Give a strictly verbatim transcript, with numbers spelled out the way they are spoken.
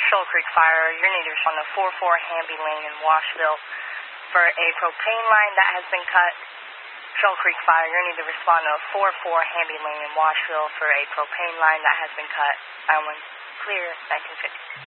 Shoal Creek Fire, you need to respond to four four Hamby Lane in Washville for a propane line that has been cut. Shoal Creek Fire, you need to respond to four four Hamby Lane in Washville for a propane line that has been cut. I one clear, nineteen fifty.